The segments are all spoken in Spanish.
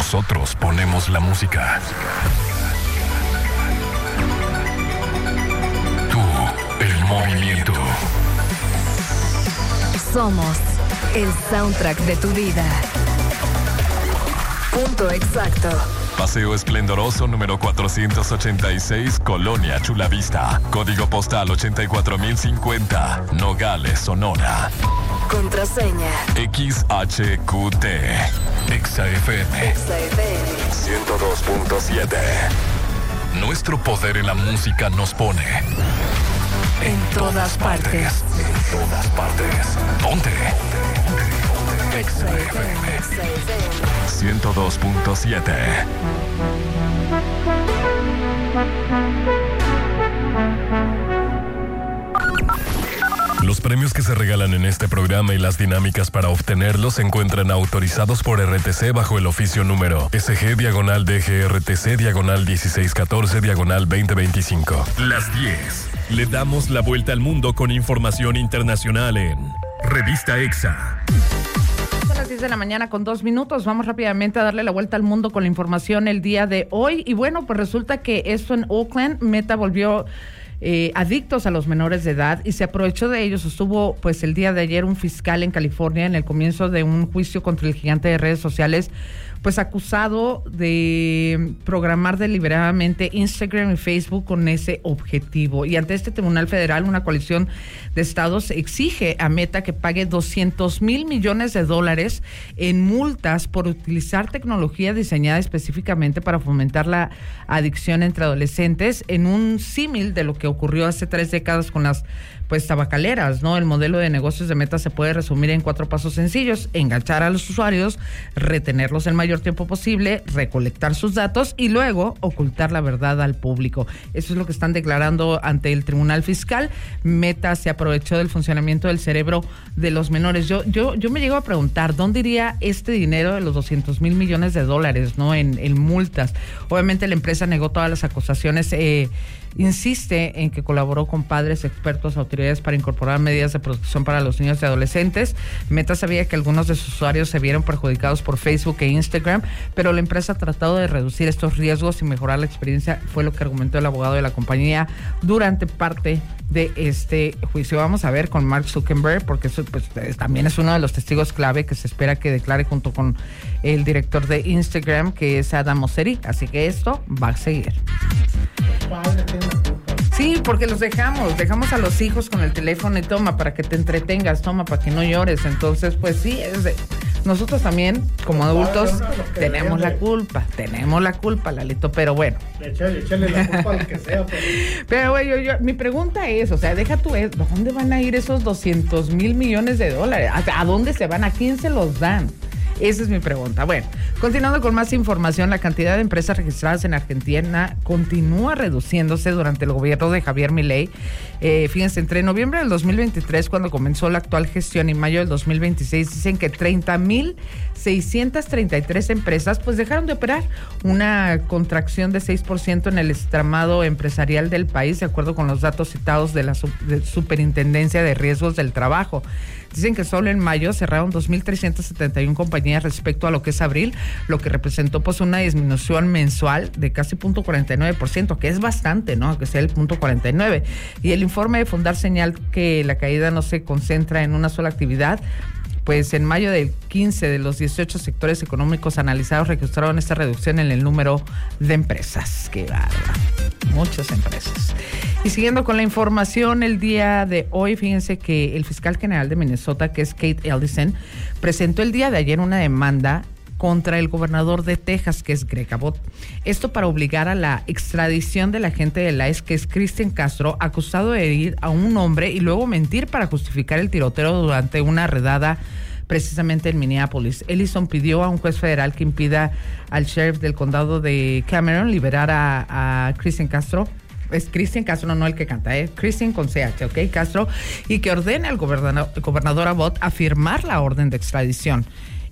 Nosotros ponemos la música. Tú, el movimiento. Somos el soundtrack de tu vida. Punto exacto. Paseo Esplendoroso número 486, Colonia Chulavista. Código postal 84050, Nogales, Sonora. Contraseña XHQT. XFM 102.7. Nuestro poder en la música nos pone en todas partes. En todas partes. Ponte. XFM 102.7. Los premios que se regalan en este programa y las dinámicas para obtenerlos se encuentran autorizados por RTC bajo el oficio número SG/DGRTC/1614/2025. Las 10. Le damos la vuelta al mundo con información internacional en Revista EXA. Son las 10 de la mañana con 2 minutos. Vamos rápidamente a darle la vuelta al mundo con la información el día de hoy. Y bueno, pues resulta que esto en Oakland, Meta volvió adictos a los menores de edad y se aprovechó de ellos. Estuvo pues el día de ayer un fiscal en California en el comienzo de un juicio contra el gigante de redes sociales, pues acusado de programar deliberadamente Instagram y Facebook con ese objetivo. Y ante este tribunal federal, una coalición de estados exige a Meta que pague $200 millones en multas por utilizar tecnología diseñada específicamente para fomentar la adicción entre adolescentes, en un símil de lo que ocurrió hace 3 décadas con las tabacaleras, ¿no? El modelo de negocios de Meta se puede resumir en 4 pasos sencillos: enganchar a los usuarios, retenerlos el mayor tiempo posible, recolectar sus datos y luego ocultar la verdad al público. Eso es lo que están declarando ante el tribunal fiscal. Meta se aprovechó del funcionamiento del cerebro de los menores. Yo me llego a preguntar, ¿dónde iría este dinero de los $200 millones, ¿no? En multas. Obviamente la empresa negó todas las acusaciones. Insiste en que colaboró con padres, expertos, autoridades para incorporar medidas de protección para los niños y adolescentes. Meta sabía que algunos de sus usuarios se vieron perjudicados por Facebook e Instagram, pero la empresa ha tratado de reducir estos riesgos y mejorar la experiencia, fue lo que argumentó el abogado de la compañía durante parte de este juicio. Vamos a ver con Mark Zuckerberg, porque eso pues también es uno de los testigos clave que se espera que declare junto con el director de Instagram, que es Adam Mosseri. Así que esto va a seguir. Sí, porque los dejamos a los hijos con el teléfono y toma para que te entretengas, toma para que no llores. Entonces, pues sí, nosotros también como adultos tenemos la culpa, Lalito, pero bueno. Échale la culpa al que sea. Pero bueno, mi pregunta es, o sea, deja tú, ¿dónde van a ir esos $200 millones? ¿A dónde se van? ¿A quién se los dan? Esa es mi pregunta. Bueno, continuando con más información, la cantidad de empresas registradas en Argentina continúa reduciéndose durante el gobierno de Javier Milei. Fíjense, entre noviembre del 2023, cuando comenzó la actual gestión, y mayo del 2026, dicen que 30,633 empresas pues dejaron de operar, una contracción de 6% en el entramado empresarial del país, de acuerdo con los datos citados de la Superintendencia de Riesgos del Trabajo. Dicen que solo en mayo cerraron 2,371 compañías respecto a lo que es abril, lo que representó pues una disminución mensual de casi 0.49%, que es bastante, ¿no? Que sea el 0.49. Y el informe de Fundar señala que la caída no se concentra en una sola actividad. Pues en mayo del 15 de los 18 sectores económicos analizados registraron esta reducción en el número de empresas. ¡Qué bárbaro! Muchas empresas. Y siguiendo con la información, el día de hoy, fíjense que el fiscal general de Minnesota, que es Keith Ellison, presentó el día de ayer una demanda contra el gobernador de Texas, que es Greg Abbott. Esto para obligar a la extradición del agente del ICE, que es Cristian Castro, acusado de herir a un hombre y luego mentir para justificar el tiroteo durante una redada precisamente en Minneapolis. Ellison pidió a un juez federal que impida al sheriff del condado de Cameron liberar a Cristian Castro. Es Cristian Castro, no el que canta, Cristian con CH, ¿ok? Castro, y que ordene al gobernador Abbott a firmar la orden de extradición.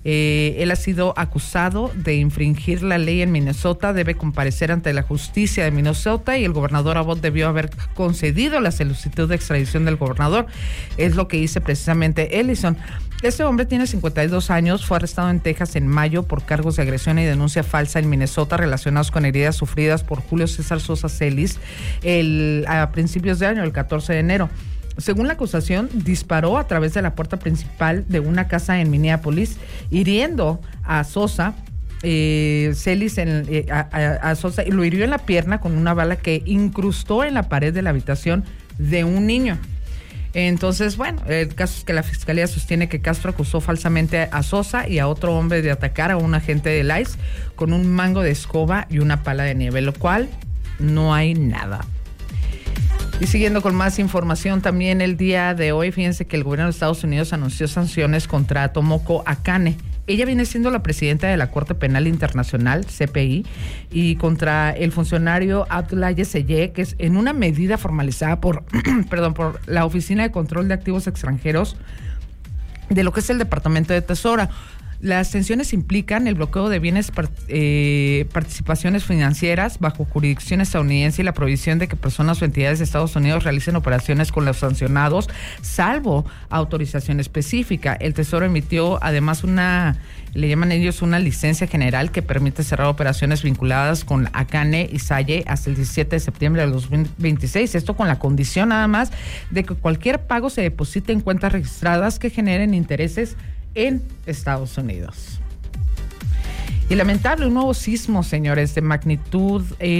Él ha sido acusado de infringir la ley en Minnesota, debe comparecer ante la justicia de Minnesota y el gobernador Abbott debió haber concedido la solicitud de extradición del gobernador. Es lo que dice precisamente Ellison. Este hombre tiene 52 años, fue arrestado en Texas en mayo por cargos de agresión y denuncia falsa en Minnesota relacionados con heridas sufridas por Julio César Sosa Celis a principios de año, el 14 de enero. Según la acusación, disparó a través de la puerta principal de una casa en Minneapolis, hiriendo a Sosa. Celis a Sosa y lo hirió en la pierna con una bala que incrustó en la pared de la habitación de un niño. Entonces, bueno, el caso es que la fiscalía sostiene que Castro acusó falsamente a Sosa y a otro hombre de atacar a un agente del ICE con un mango de escoba y una pala de nieve, lo cual no hay nada. Y siguiendo con más información, también el día de hoy, fíjense que el gobierno de Estados Unidos anunció sanciones contra Tomoko Akane. Ella viene siendo la presidenta de la Corte Penal Internacional, CPI, y contra el funcionario Abdoulaye Seye, que es en una medida formalizada por la Oficina de Control de Activos Extranjeros de lo que es el Departamento de Tesoro. Las sanciones implican el bloqueo de bienes, participaciones financieras bajo jurisdicción estadounidense y la prohibición de que personas o entidades de Estados Unidos realicen operaciones con los sancionados, salvo autorización específica. El Tesoro emitió además le llaman ellos una licencia general que permite cerrar operaciones vinculadas con Akane y Saye hasta el 17 de septiembre de 2026. Esto con la condición nada más de que cualquier pago se deposite en cuentas registradas que generen intereses en Estados Unidos. Y lamentable, un nuevo sismo, señores, de magnitud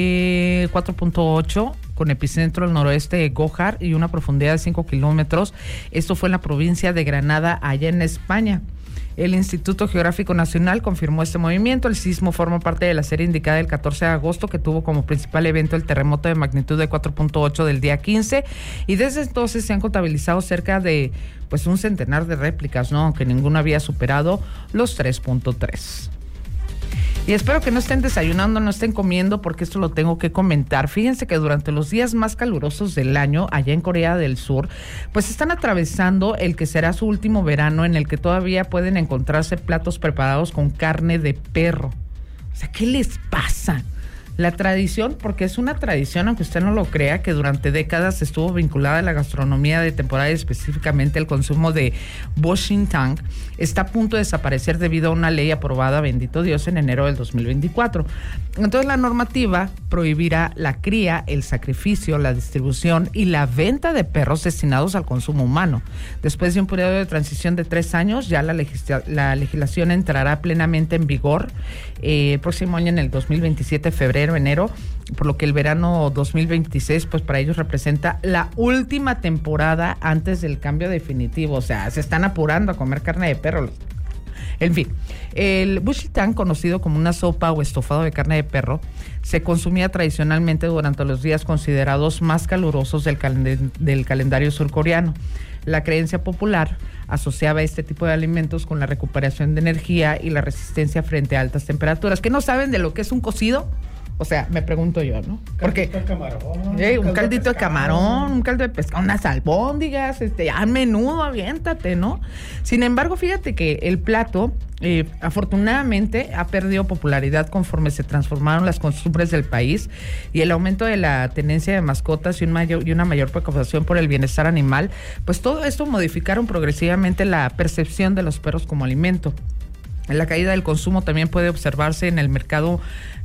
4.8 con epicentro al noroeste de Gohar y una profundidad de 5 kilómetros. Esto fue en la provincia de Granada, allá en España. El Instituto Geográfico Nacional confirmó este movimiento. El sismo forma parte de la serie indicada del 14 de agosto, que tuvo como principal evento el terremoto de magnitud de 4.8 del día 15. Y desde entonces se han contabilizado cerca de un centenar de réplicas, ¿no? Aunque ninguno había superado los 3.3. Y espero que no estén desayunando, no estén comiendo, porque esto lo tengo que comentar. Fíjense que durante los días más calurosos del año, allá en Corea del Sur, pues están atravesando el que será su último verano, en el que todavía pueden encontrarse platos preparados con carne de perro. O sea, ¿qué les pasa? La tradición, porque es una tradición, aunque usted no lo crea, que durante décadas estuvo vinculada a la gastronomía de temporada y específicamente el consumo de boshintang, está a punto de desaparecer debido a una ley aprobada, bendito Dios, en enero del 2024. Entonces la normativa prohibirá la cría, el sacrificio, la distribución y la venta de perros destinados al consumo humano. Después de un periodo de transición de 3 años, ya la legislación entrará plenamente en vigor próximo año, en el 2027, febrero, enero, por lo que el verano 2026, pues para ellos representa la última temporada antes del cambio definitivo. O sea, se están apurando a comer carne de perro. En fin, el boshintang, conocido como una sopa o estofado de carne de perro, se consumía tradicionalmente durante los días considerados más calurosos del calendario surcoreano. La creencia popular asociaba este tipo de alimentos con la recuperación de energía y la resistencia frente a altas temperaturas. ¿Qué no saben de lo que es un cocido? O sea, me pregunto yo, ¿no? Porque un caldito de camarón, un caldo de pescado, unas albóndigas, a menudo, aviéntate, ¿no? Sin embargo, fíjate que el plato, afortunadamente, ha perdido popularidad conforme se transformaron las costumbres del país y el aumento de la tenencia de mascotas y una mayor preocupación por el bienestar animal. Pues todo esto modificaron progresivamente la percepción de los perros como alimento. La caída del consumo también puede observarse en el mercado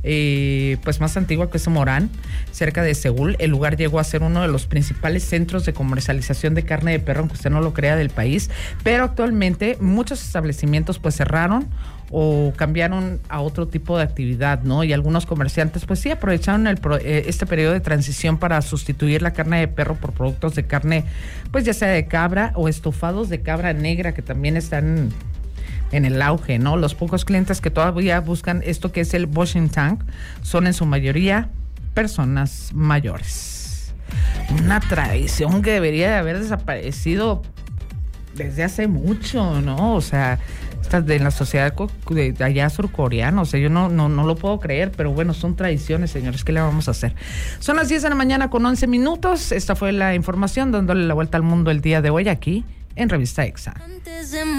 más antiguo, que es Morán, cerca de Seúl. El lugar llegó a ser uno de los principales centros de comercialización de carne de perro, aunque usted no lo crea, del país. Pero actualmente muchos establecimientos pues cerraron o cambiaron a otro tipo de actividad, ¿no? Y algunos comerciantes pues sí aprovecharon este periodo de transición para sustituir la carne de perro por productos de carne, pues ya sea de cabra o estofados de cabra negra, que también están en el auge, ¿no? Los pocos clientes que todavía buscan esto que es el boshintang son en su mayoría personas mayores. Una tradición que debería de haber desaparecido desde hace mucho, ¿no? O sea, de la sociedad de allá surcoreana, o sea, yo no lo puedo creer, pero bueno, son tradiciones, señores, ¿qué le vamos a hacer? Son las 10 de la mañana con 11 minutos. Esta fue la información dándole la vuelta al mundo el día de hoy aquí en Revista EXA.